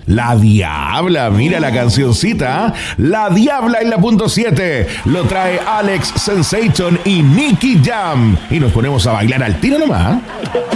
La Diabla, mira la cancioncita. La Diabla en la punto 7. Lo trae Alex Sensation y Nicky Jam. Y nos ponemos a bailar al tiro nomás.